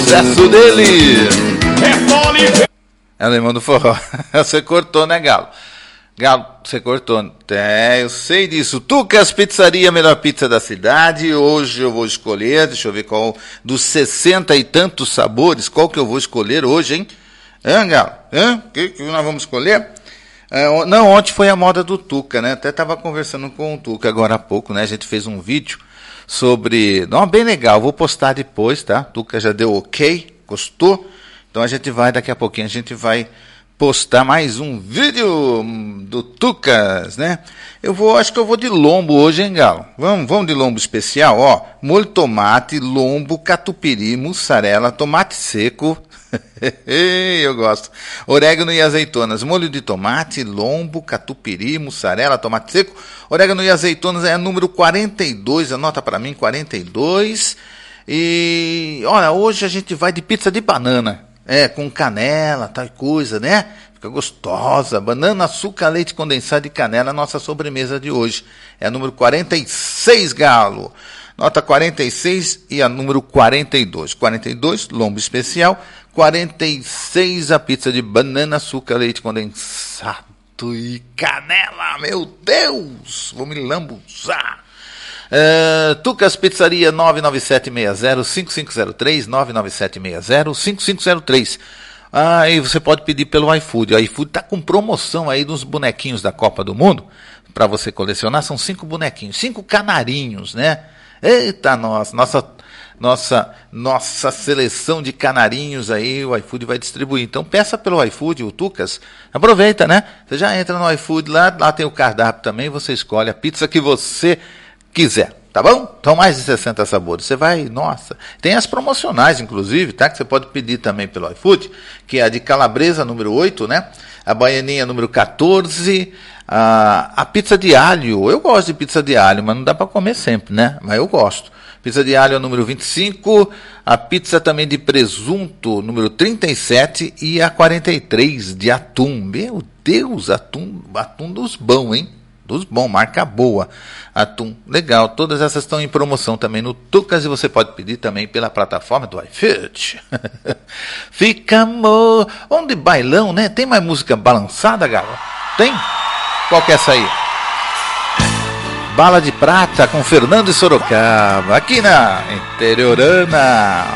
sucesso dele. Alemão do Forró. Você cortou, né, Galo? Galo, você cortou. É, eu sei disso. Tucas Pizzaria, melhor pizza da cidade. Hoje eu vou escolher, deixa eu ver qual dos 60 e tantos sabores, qual que eu vou escolher hoje, hein? Galo? Que nós vamos escolher? Não, ontem foi a moda do Tuca, né? Até estava conversando com o Tuca agora há pouco, né? A gente fez um vídeo sobre... Não, bem legal, vou postar depois, tá? Tuca já deu ok, gostou? Então daqui a pouquinho a gente vai postar mais um vídeo do Tucas, né? Acho que eu vou de lombo hoje, hein, Galo? Vamos de lombo especial, ó. Molho tomate, lombo, catupiry, mussarela, tomate seco. Eu gosto. Orégano e azeitonas. Molho de tomate, lombo, catupiry, mussarela, tomate seco. Orégano e azeitonas é número 42. Anota para mim, 42. E olha, hoje a gente vai de pizza de banana. Com canela, tal coisa, né? Fica gostosa. Banana, açúcar, leite condensado e canela, nossa sobremesa de hoje. É a número 46, Galo. Nota 46 e a número 42. 42, lombo especial. 46, a pizza de banana, açúcar, leite condensado e canela. Meu Deus, vou me lambuzar. Tucas Pizzaria 99760-5503, 99760-5503. Aí você pode pedir pelo iFood. O iFood está com promoção aí dos bonequinhos da Copa do Mundo. Para você colecionar, são 5 bonequinhos, 5 canarinhos, né? Eita, nossa seleção de canarinhos aí, o iFood vai distribuir. Então peça pelo iFood, o Tucas. Aproveita, né? Você já entra no iFood, lá tem o cardápio também, você escolhe a pizza que você quiser, tá bom? São mais de 60 sabores. Você vai, nossa, tem as promocionais, inclusive, tá? Que você pode pedir também pelo iFood, que é a de calabresa, número 8, né? A baianinha, número 14, a pizza de alho. Eu gosto de pizza de alho, mas não dá para comer sempre, né? Mas eu gosto. Pizza de alho, número 25, a pizza também de presunto, número 37, e a 43 de atum. Meu Deus, atum dos bons, hein? Dos bons, marca boa. Atum, legal. Todas essas estão em promoção também no Tucas e você pode pedir também pela plataforma do iFood. Fica amor. Onde bailão, né? Tem mais música balançada, galera? Tem? Qual que é essa aí? Bala de Prata com Fernando e Sorocaba. Aqui na Interiorana.